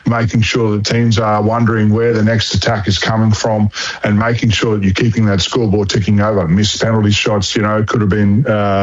making sure that teams are wondering where the next attack is coming from, and making sure that you're keeping that scoreboard ticking over. Missed penalty shots, could have been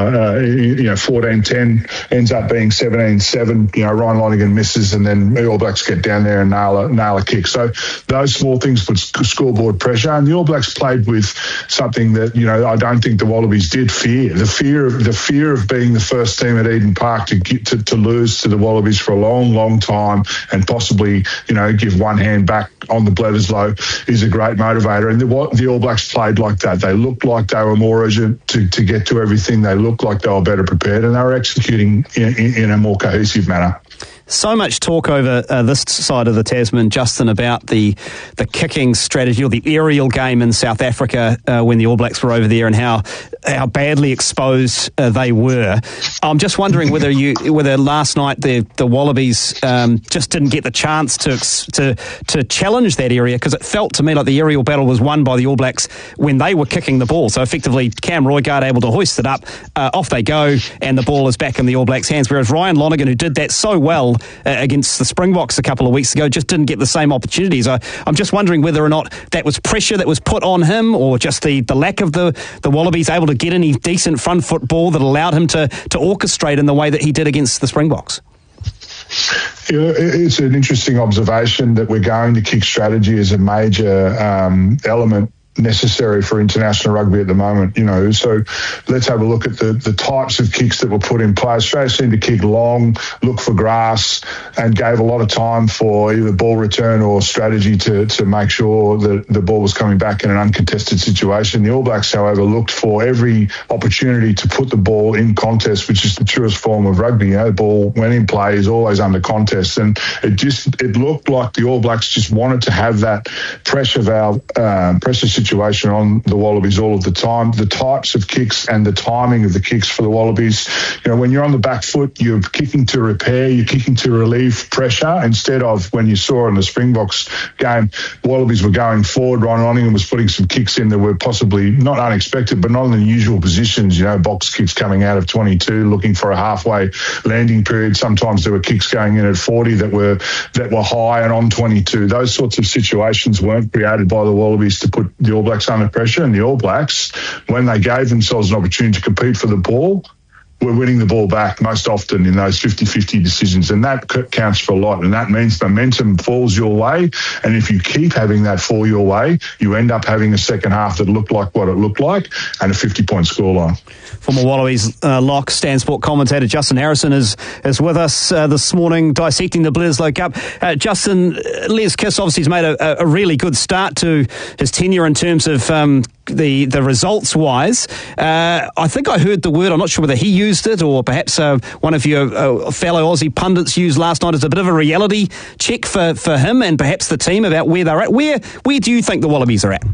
14-10, ends up being 17-7. Ryan Lonergan misses, and then the All Blacks get down there and nail a kick. So those small things put scoreboard pressure, and the All Blacks played with something that I don't think the Wallabies did fear. The fear of being the first team at Eden Park to lose to the Wallabies for a long, long time, and possibly give one hand back on the Bledisloe is a great motivator. And the All Blacks played like that. They looked like they were more urgent to get to everything. They looked like they were better prepared, and they were executing in a more cohesive manner. So much talk over this side of the Tasman, Justin, about the kicking strategy or the aerial game in South Africa when the All Blacks were over there, and how badly exposed they were. I'm just wondering whether last night the Wallabies just didn't get the chance to challenge that area, because it felt to me like the aerial battle was won by the All Blacks when they were kicking the ball. So effectively, Cam Roigard able to hoist it up, off they go, and the ball is back in the All Blacks' hands. Whereas Ryan Lonergan, who did that so well against the Springboks a couple of weeks ago, just didn't get the same opportunities. I'm just wondering whether or not that was pressure that was put on him, or just the lack of the Wallabies able to get any decent front foot ball that allowed him to orchestrate in the way that he did against the Springboks. It's an interesting observation that we're going to kick strategy as a major element necessary for international rugby at the moment, so let's have a look at the types of kicks that were put in play. Australia seemed to kick long, look for grass, and gave a lot of time for either ball return or strategy to make sure that the ball was coming back in an uncontested situation. The All Blacks, however, looked for every opportunity to put the ball in contest, which is the truest form of rugby. The ball, when in play, is always under contest, and it looked like the All Blacks just wanted to have that pressure situation on the Wallabies all of the time. The types of kicks and the timing of the kicks for the Wallabies, when you're on the back foot, you're kicking to repair, you're kicking to relieve pressure, instead of when you saw in the Springboks game, the Wallabies were going forward. Ryan Lonergan was putting some kicks in that were possibly not unexpected, but not in the usual positions, box kicks coming out of 22, looking for a halfway landing period. Sometimes there were kicks going in at 40 that were high and on 22. Those sorts of situations weren't created by the Wallabies to put the All Blacks under pressure, and the All Blacks, when they gave themselves an opportunity to compete for the ball, were winning the ball back most often in those 50-50 decisions, and that counts for a lot, and that means momentum falls your way, and if you keep having that fall your way, you end up having a second half that looked like what it looked like, and a 50-point scoreline. Former Wallabies lock, Stan Sport commentator Justin Harrison is with us this morning, dissecting the Bledisloe Cup. Justin, Les Kiss obviously has made a really good start to his tenure in terms of the results wise. I think I heard the word, I'm not sure whether he used it or perhaps one of your fellow Aussie pundits used last night, as a bit of a reality check for him and perhaps the team about where they're at. Where do you think the Wallabies are at?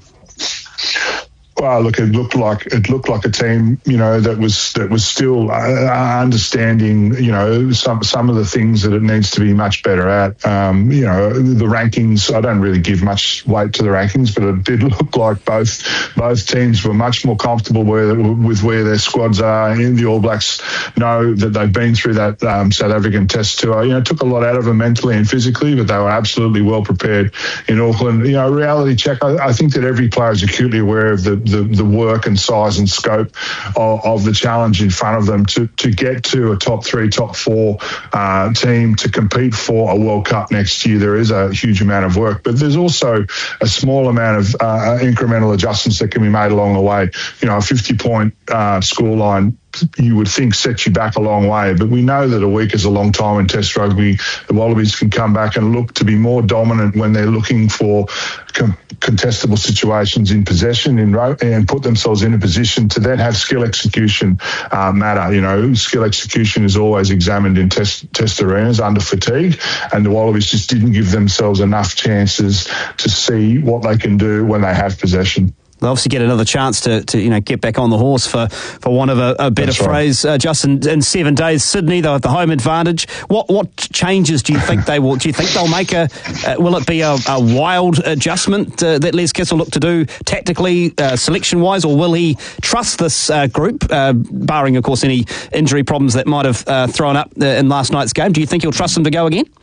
Well, look, it looked like a team, that was still understanding, some of the things that it needs to be much better at. The rankings, I don't really give much weight to the rankings, but it did look like both teams were much more comfortable with where their squads are. And the All Blacks know that they've been through that South African Test tour. It took a lot out of them mentally and physically, but they were absolutely well prepared in Auckland. Reality check. I think that every player is acutely aware of the work and size and scope of the challenge in front of them to get to a top 3, top 4 team to compete for a World Cup next year. There is a huge amount of work, but there's also a small amount of incremental adjustments that can be made along the way. A 50-point scoreline, you would think, sets you back a long way. But we know that a week is a long time in Test rugby. The Wallabies can come back and look to be more dominant when they're looking for contestable situations in possession and put themselves in a position to then have skill execution matter. Skill execution is always examined in test arenas under fatigue, and the Wallabies just didn't give themselves enough chances to see what they can do when they have possession. They'll obviously get another chance to get back on the horse, for want of a better phrase. Justin, in 7 days, Sydney, they'll have the home advantage. What changes do you think they will? Do you think they'll make will it be a wild adjustment that Les Kiss will look to do tactically, selection-wise, or will he trust this group, barring, of course, any injury problems that might have thrown up in last night's game? Do you think he'll trust them to go again?